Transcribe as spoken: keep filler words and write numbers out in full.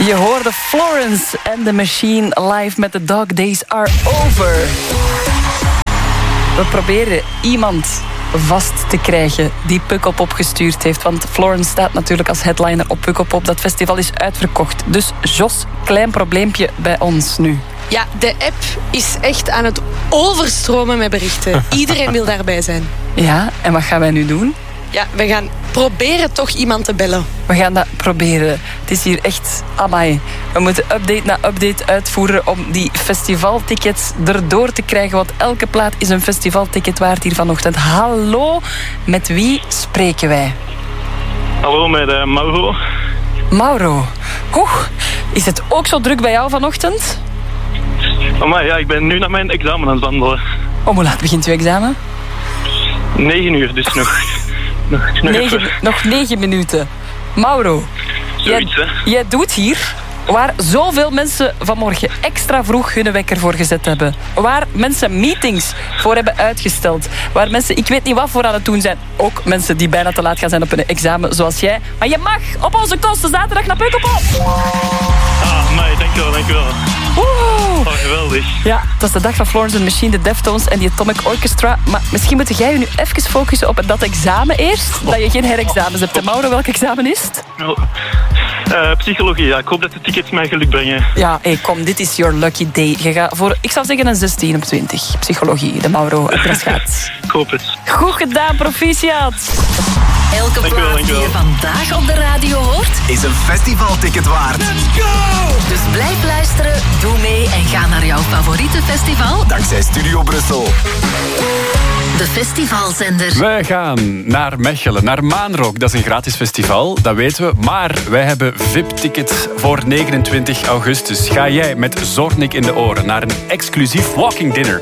Je hoorde Florence and the Machine live met The Dog Days Are Over. We proberen iemand vast te krijgen die Pukkelpop gestuurd heeft. Want Florence staat natuurlijk als headliner op Pukkelpop. Dat festival is uitverkocht. Dus Jos, klein probleempje bij ons nu. Ja, de app is echt aan het overstromen met berichten. Iedereen wil daarbij zijn. Ja, en wat gaan wij nu doen? Ja, we gaan proberen toch iemand te bellen. We gaan dat proberen. Het is hier echt amai. We moeten update na update uitvoeren om die festivaltickets erdoor te krijgen. Want elke plaat is een festivalticket waard hier vanochtend. Hallo, met wie spreken wij? Hallo, met uh, Mauro. Mauro. Oeh, is het ook zo druk bij jou vanochtend? Amai, ja, ik ben nu naar mijn examen aan het wandelen. Oh, hoe laat begint uw examen? Negen uur, dus nog... Nog, nog, negen, nog negen minuten. Mauro, Zoiets, jij, jij doet hier waar zoveel mensen vanmorgen extra vroeg hun wekker voor gezet hebben. Waar mensen meetings voor hebben uitgesteld. Waar mensen, ik weet niet wat voor aan het doen zijn. Ook mensen die bijna te laat gaan zijn op een examen, zoals jij. Maar je mag op onze kosten zaterdag naar Pukkelpop. Ah, amai, dankjewel, dankjewel. Oeh. Oh, geweldig. Ja, het was de dag van Florence and the Machine, de Deftones en die Atomic Orchestra. Maar misschien moet jij je nu even focussen op dat examen eerst. Dat je geen herexamens hebt. En Mauro, welk examen is het? Oh. Uh, psychologie, ja. Ik hoop dat de tickets mij geluk brengen. Ja, hey, kom, dit is your lucky day. Je gaat voor, ik zou zeggen, een zestien op twintig. Psychologie, de Mauro uit gaat. Ik hoop het. Goed gedaan, proficiat. Elke dankjewel, plaat die je vandaag op de radio hoort, is een festivalticket waard. Let's go! Dus blijf luisteren, doe mee en ga naar jouw favoriete festival. Dankzij Studio Brussel. De festivalzender. Wij gaan naar Mechelen, naar Maanrock. Dat is een gratis festival, dat weten we. Maar wij hebben V I P-tickets voor negenentwintig augustus. Ga jij met Zornik in de oren naar een exclusief walking dinner